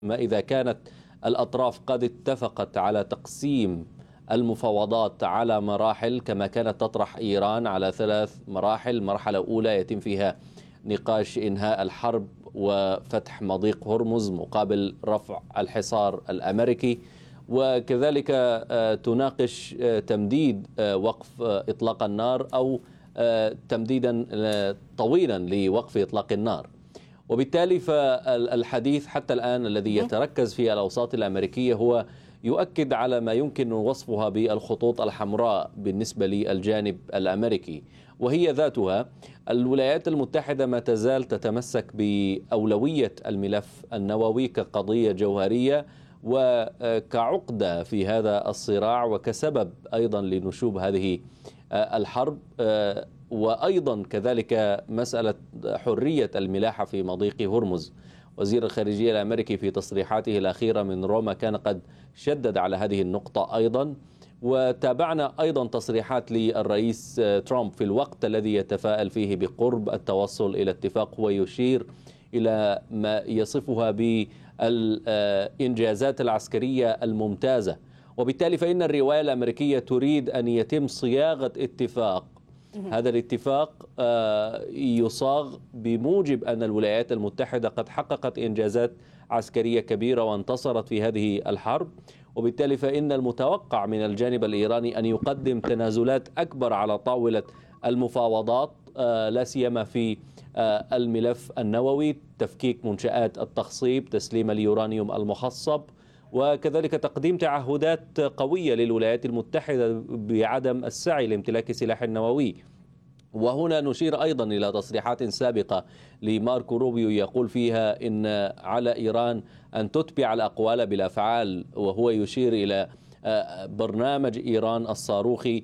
ما إذا كانت الأطراف قد اتفقت على تقسيم المفاوضات على مراحل كما كانت تطرح إيران على 3 مراحل. مرحلة أولى يتم فيها نقاش إنهاء الحرب وفتح مضيق هرمز مقابل رفع الحصار الأمريكي، وكذلك تناقش تمديد وقف إطلاق النار أو تمديدا طويلا لوقف إطلاق النار. وبالتالي فالحديث حتى الآن الذي يتركز في الأوساط الأمريكية هو يؤكد على ما يمكن وصفها بالخطوط الحمراء بالنسبة للجانب الأمريكي، وهي ذاتها الولايات المتحدة ما تزال تتمسك بأولوية الملف النووي كقضية جوهرية وكعقدة في هذا الصراع وكسبب أيضا لنشوب هذه الحرب، وأيضا كذلك مسألة حرية الملاحة في مضيق هرمز. وزير الخارجية الأمريكي في تصريحاته الأخيرة من روما كان قد شدد على هذه النقطة أيضا. وتابعنا أيضا تصريحات للرئيس ترامب في الوقت الذي يتفاءل فيه بقرب التوصل إلى اتفاق، ويشير إلى ما يصفها بالإنجازات العسكرية الممتازة. وبالتالي فإن الرواية الأمريكية تريد أن يتم صياغة اتفاق. هذا الاتفاق يصاغ بموجب أن الولايات المتحدة قد حققت إنجازات عسكرية كبيرة وانتصرت في هذه الحرب، وبالتالي فإن المتوقع من الجانب الإيراني أن يقدم تنازلات أكبر على طاولة المفاوضات، لا سيما في الملف النووي، تفكيك منشآت التخصيب، تسليم اليورانيوم المخصب، وكذلك تقديم تعهدات قوية للولايات المتحدة بعدم السعي لامتلاك سلاح نووي. وهنا نشير أيضا إلى تصريحات سابقة لماركو روبيو يقول فيها إن على إيران أن تتبع الأقوال بالأفعال، وهو يشير إلى برنامج إيران الصاروخي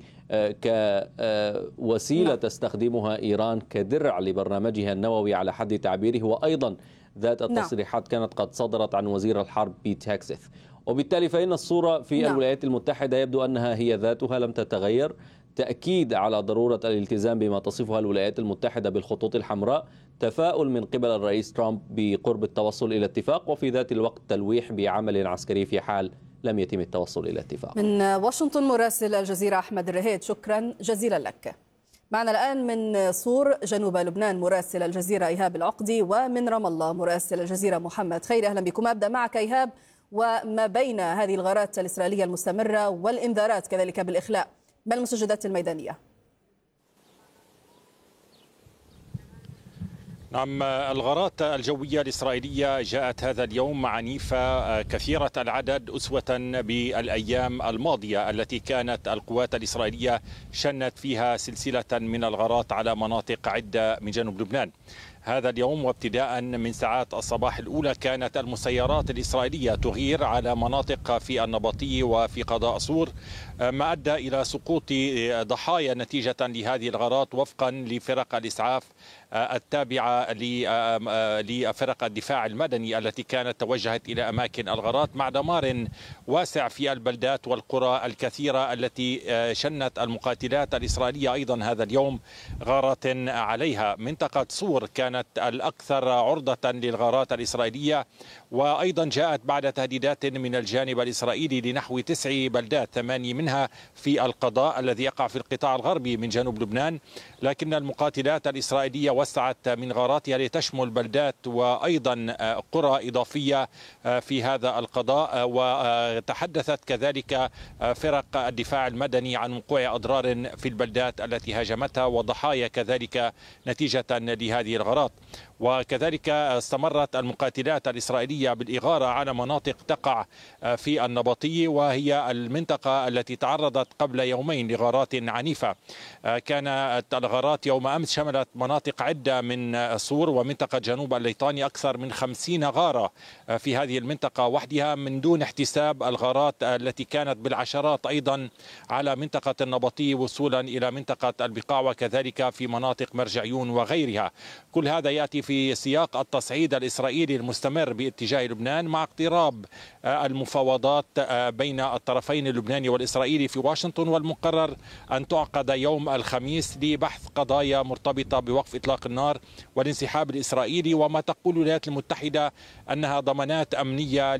كوسيلة تستخدمها إيران كدرع لبرنامجها النووي على حد تعبيره. وأيضا ذات التصريحات كانت قد صدرت عن وزير الحرب بيت هيكسث. وبالتالي فإن الصورة في الولايات المتحدة يبدو أنها هي ذاتها لم تتغير، تأكيد على ضرورة الالتزام بما تصفها الولايات المتحدة بالخطوط الحمراء، تفاؤل من قبل الرئيس ترامب بقرب التوصل إلى اتفاق، وفي ذات الوقت تلويح بعمل عسكري في حال لم يتم التوصل إلى اتفاق. من واشنطن مراسل الجزيرة أحمد الرهيد، شكرا جزيلا لك. معنا الآن من صور جنوب لبنان مراسل الجزيرة إيهاب العقدي، ومن رام الله مراسل الجزيرة محمد خيري. أهلا بكم. أبدأ معك إيهاب، وما بين هذه الغارات الإسرائيلية المستمرة والإنذارات كذلك بالإخلاء، ما المستجدات الميدانية؟ نعم، الغارات الجوية الإسرائيلية جاءت هذا اليوم عنيفة كثيرة العدد أسوة بالأيام الماضية التي كانت القوات الإسرائيلية شنت فيها سلسلة من الغارات على مناطق عدة من جنوب لبنان. هذا اليوم وابتداء من ساعات الصباح الأولى كانت المسيرات الإسرائيلية تغير على مناطق في النبطي وفي قضاء صور، ما أدى إلى سقوط ضحايا نتيجة لهذه الغارات وفقا لفرق الإسعاف التابعة لفرق الدفاع المدني التي كانت توجهت إلى أماكن الغارات، مع دمار واسع في البلدات والقرى الكثيرة التي شنت المقاتلات الإسرائيلية أيضا هذا اليوم غارات عليها. منطقة صور كانت الأكثر عرضة للغارات الإسرائيلية، وأيضا جاءت بعد تهديدات من الجانب الإسرائيلي لنحو 9 بلدات، 8 منها في القضاء الذي يقع في القطاع الغربي من جنوب لبنان، لكن المقاتلات الإسرائيلية وسعت من غاراتها لتشمل بلدات وأيضا قرى إضافية في هذا القضاء. وتحدثت كذلك فرق الدفاع المدني عن وقوع أضرار في البلدات التي هاجمتها وضحايا كذلك نتيجة لهذه الغارات. وكذلك استمرت المقاتلات الإسرائيلية بالإغارة على مناطق تقع في النبطي، وهي المنطقة التي تعرضت قبل يومين لغارات عنيفة. كانت الغارات يوم أمس شملت مناطق عدة من صور ومنطقة جنوب الليطاني، أكثر من 50 غارة في هذه المنطقة وحدها، من دون احتساب الغارات التي كانت بالعشرات أيضا على منطقة النبطي وصولا إلى منطقة البقاع وكذلك في مناطق مرجعيون وغيرها. كل هذا يأتي في سياق التصعيد الإسرائيلي المستمر باتجاه لبنان مع اقتراب المفاوضات بين الطرفين اللبناني والإسرائيلي في واشنطن، والمقرر أن تعقد يوم الخميس لبحث قضايا مرتبطة بوقف إطلاق النار والانسحاب الإسرائيلي، وما تقول الولايات المتحدة أنها ضمانات أمنية